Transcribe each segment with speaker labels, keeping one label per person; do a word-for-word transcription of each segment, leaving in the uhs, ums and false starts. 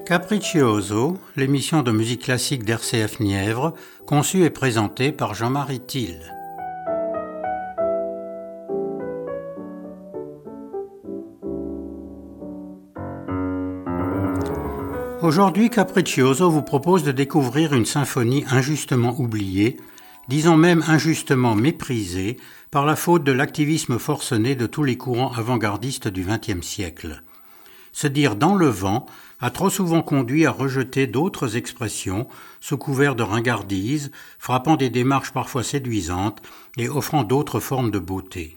Speaker 1: Capriccioso, l'émission de musique classique d'R C F Nièvre, conçue et présentée par Jean-Marie Thiel. Aujourd'hui, Capriccioso vous propose de découvrir une symphonie injustement oubliée, disons même injustement méprisée, par la faute de l'activisme forcené de tous les courants avant-gardistes du vingtième siècle. Se dire dans le vent a trop souvent conduit à rejeter d'autres expressions sous couvert de ringardise, frappant des démarches parfois séduisantes et offrant d'autres formes de beauté.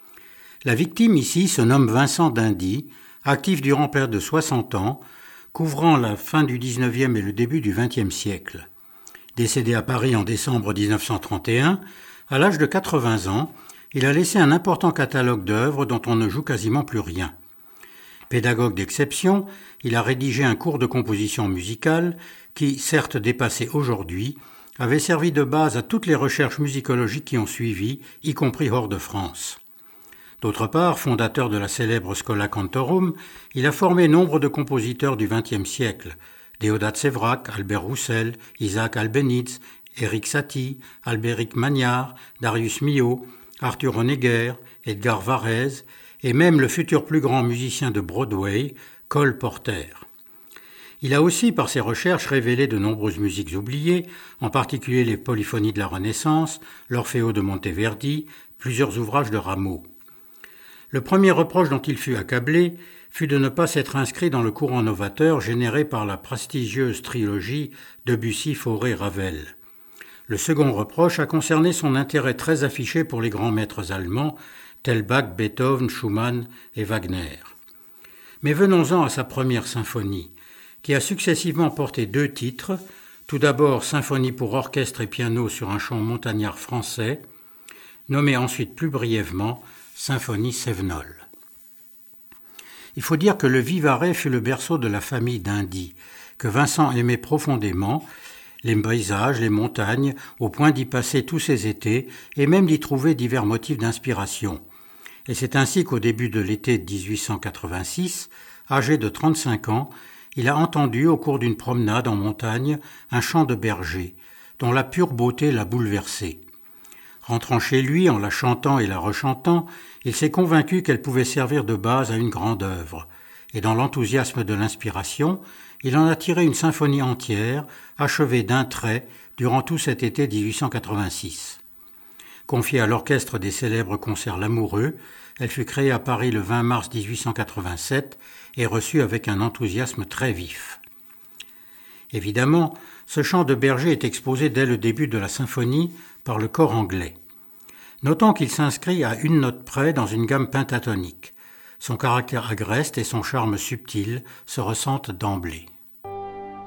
Speaker 1: La victime ici se nomme Vincent d'Indy, actif durant près de soixante ans, couvrant la fin du dix-neuvième et le début du vingtième siècle. Décédé à Paris en décembre dix-neuf cent trente et un, à l'âge de quatre-vingts ans, il a laissé un important catalogue d'œuvres dont on ne joue quasiment plus rien. Pédagogue d'exception, il a rédigé un cours de composition musicale qui, certes dépassé aujourd'hui, avait servi de base à toutes les recherches musicologiques qui ont suivi, y compris hors de France. D'autre part, fondateur de la célèbre Schola Cantorum, il a formé nombre de compositeurs du vingtième siècle, Déodat Séverac, Albert Roussel, Isaac Albéniz, Éric Satie, Albéric Magnard, Darius Milhaud, Arthur Honegger, Edgar Varèse, et même le futur plus grand musicien de Broadway, Cole Porter. Il a aussi, par ses recherches, révélé de nombreuses musiques oubliées, en particulier les polyphonies de la Renaissance, l'Orfeo de Monteverdi, plusieurs ouvrages de Rameau. Le premier reproche dont il fut accablé fut de ne pas s'être inscrit dans le courant novateur généré par la prestigieuse trilogie Debussy-Fauré-Ravel. Le second reproche a concerné son intérêt très affiché pour les grands maîtres allemands, tels Bach, Beethoven, Schumann et Wagner. Mais venons-en à sa première symphonie, qui a successivement porté deux titres, tout d'abord Symphonie pour orchestre et piano sur un chant montagnard français, nommée ensuite plus brièvement Symphonie Cévenol. Il faut dire que le Vivarais fut le berceau de la famille d'Indy, que Vincent aimait profondément, les paysages, les montagnes, au point d'y passer tous ses étés et même d'y trouver divers motifs d'inspiration. Et c'est ainsi qu'au début de l'été dix-huit cent quatre-vingt-six, âgé de trente-cinq ans, il a entendu au cours d'une promenade en montagne un chant de berger, dont la pure beauté l'a bouleversé. Rentrant chez lui en la chantant et la rechantant, il s'est convaincu qu'elle pouvait servir de base à une grande œuvre, et dans l'enthousiasme de l'inspiration, il en a tiré une symphonie entière, achevée d'un trait durant tout cet été dix-huit cent quatre-vingt-six. Confiée à l'orchestre des célèbres concerts Lamoureux, elle fut créée à Paris le vingt mars dix-huit cent quatre-vingt-sept et reçue avec un enthousiasme très vif. Évidemment, ce chant de berger est exposé dès le début de la symphonie par le cor anglais. Notons qu'il s'inscrit à une note près dans une gamme pentatonique. Son caractère agreste et son charme subtil se ressentent d'emblée.